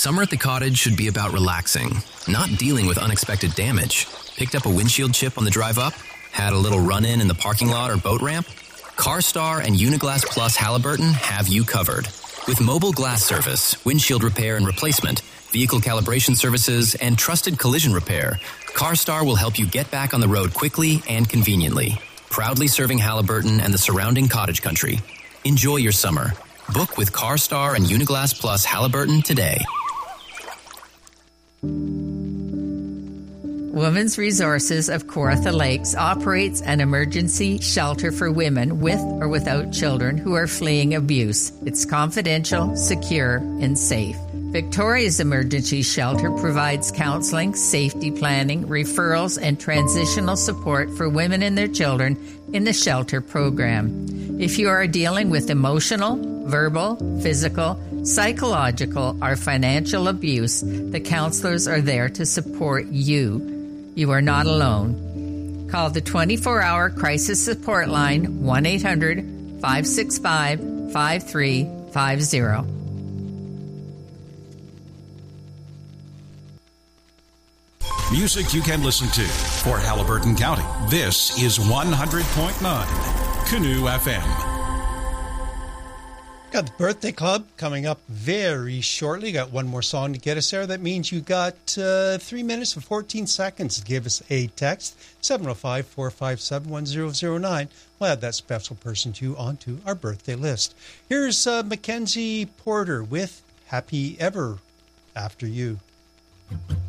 Summer at the cottage should be about relaxing, not dealing with unexpected damage. Picked up a windshield chip on the drive up? Had a little run-in the parking lot or boat ramp? CarStar and Uniglass Plus Halliburton have you covered. With mobile glass service, windshield repair and replacement, vehicle calibration services, and trusted collision repair, CarStar will help you get back on the road quickly and conveniently. Proudly serving Halliburton and the surrounding cottage country. Enjoy your summer. Book with CarStar and Uniglass Plus Halliburton today. Women's Resources of Kawartha Lakes operates an emergency shelter for women with or without children who are fleeing abuse. It's confidential, secure, and safe. Victoria's Emergency Shelter provides counseling, safety planning, referrals, and transitional support for women and their children in the shelter program. If you are dealing with emotional, verbal, physical, psychological, or financial abuse, the counselors are there to support you. You are not alone. Call the 24-hour crisis support line 1-800-565-5350. Music you can listen to for Halliburton County. This is 100.9 Canoe FM. Got the Birthday Club coming up very shortly. Got one more song to get us there. That means you got 3 minutes and 14 seconds to give us a text. 705-457-1009. We'll add that special person to you onto our birthday list. Here's Mackenzie Porter with Happy Ever After You.